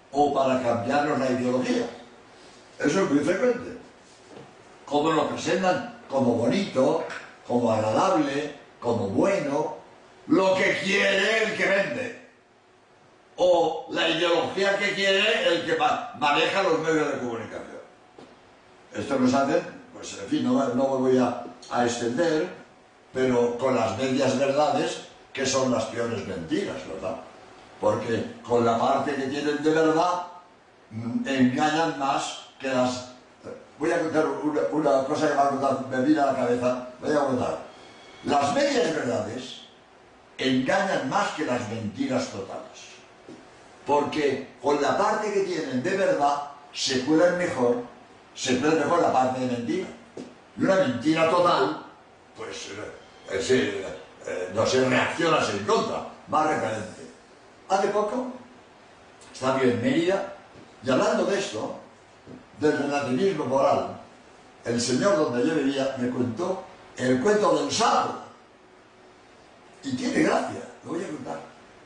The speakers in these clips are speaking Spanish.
o para cambiarnos la ideología. Eso es muy frecuente. Como lo presentan como bonito, como agradable, como bueno, lo que quiere el que vende, o la ideología que quiere el que maneja los medios de comunicación. Esto nos hace, pues en fin, no me voy a extender, pero con las medias verdades, que son las peores mentiras, ¿verdad? Porque con la parte que tienen de verdad, engañan más que las... Voy a contar una cosa que me viene a la cabeza, voy a contar. Las medias verdades engañan más que las mentiras totales. Porque con la parte que tienen de verdad, se puede mejor la parte de mentira. Y una mentira total, pues, no se reacciona en contra, más repelente. Hace poco, estaba yo en Mérida, y hablando de esto, del relativismo moral, el señor donde yo vivía me contó el cuento del sapo. Y tiene gracia, lo voy a contar.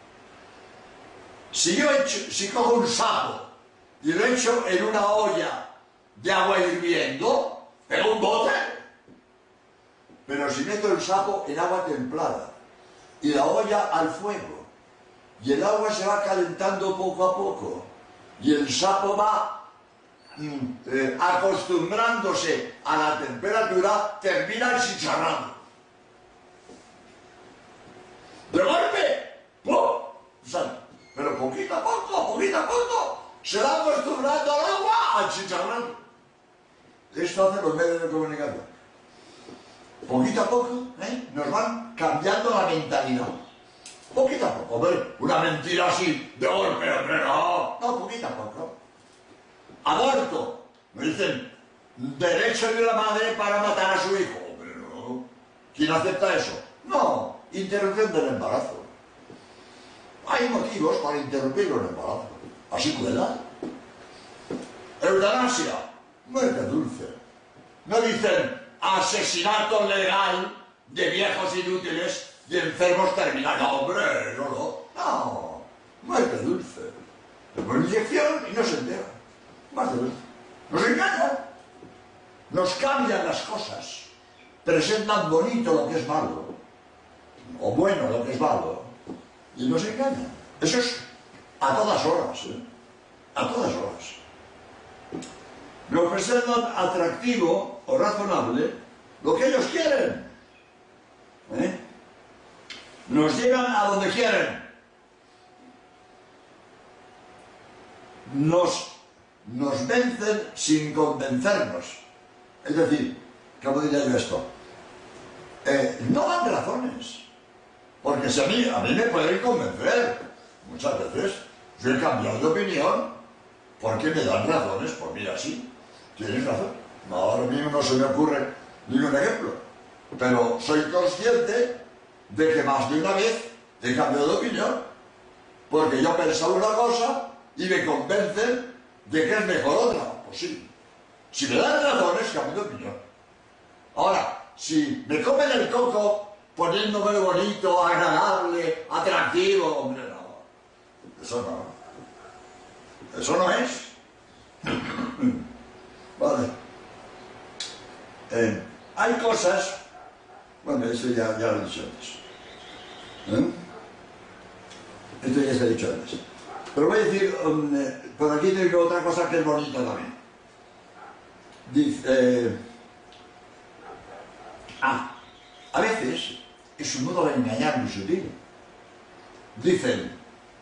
Si cojo un sapo y lo echo en una olla de agua hirviendo, pego un bote. Pero si meto el sapo en agua templada y la olla al fuego, y el agua se va calentando poco a poco, y el sapo va acostumbrándose a la temperatura, termina chicharrando. De golpe, ¡pum! O sea, pero poquito a poco, se va acostumbrando al agua a chicharrar. Esto hacen los medios de comunicación. Poquito a poco, nos van cambiando la mentalidad. Poquito a poco, hombre, una mentira así, de golpe, hombre, no, poquito a poco. Aborto, me dicen, derecho de la madre para matar a su hijo, hombre, no. ¿Quién acepta eso? No, interrupción del embarazo. Hay motivos para interrumpir el embarazo. Así cuela. Eutanasia, muerte dulce. No dicen asesinato legal de viejos inútiles y enfermos terminales. No, hombre, no, muerte dulce. Le ponen inyección y no se entera. Muerte dulce. Nos engañan. Nos cambian las cosas. Presentan bonito lo que es malo, o bueno lo que es malo, y nos engañan. Eso es a todas horas, a todas horas. Nos presentan atractivo o razonable lo que ellos quieren. Nos llevan a donde quieren. Nos vencen sin convencernos. Es decir, ¿cómo diría yo esto? No dan razones. Porque si a mí me pueden convencer. Muchas veces yo he cambiado de opinión porque me dan razones. Pues mira, sí, tienes razón. Ahora mismo no se me ocurre ningún ejemplo. Pero soy consciente de que más de una vez he cambiado de opinión. Porque yo pensaba una cosa y me convencen de que es mejor otra. Pues sí. Si me dan razones, cambio de opinión. Ahora, si me comen el coco poniéndome bonito, agradable, atractivo, hombre, no. Eso no. Eso no es. Vale. Hay cosas... Bueno, eso ya lo he dicho antes. Esto ya se ha dicho antes. Pero voy a decir, por aquí tengo otra cosa que es bonita también. Dice... a veces es un modo de engañar muy sutil. Dicen,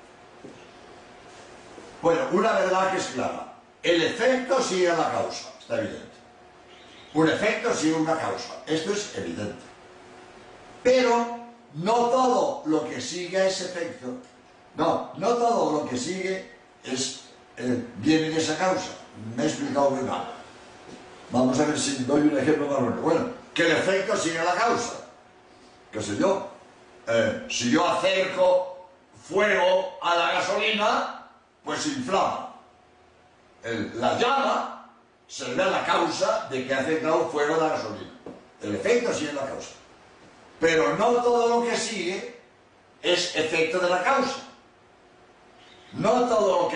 bueno, una verdad que es clara. El efecto sigue a la causa, está evidente. Un efecto sigue una causa, esto es evidente. Pero no todo lo que sigue a ese efecto, no todo lo que sigue viene de esa causa. Me he explicado muy mal. Vamos a ver si doy un ejemplo más bueno. Bueno, que el efecto sigue a la causa. ¿Qué sé yo? Si yo acerco fuego a la gasolina, pues se inflama. La llama será la causa de que ha acercado fuego a la gasolina. El efecto sigue la causa. Pero no todo lo que sigue es efecto de la causa. No todo lo que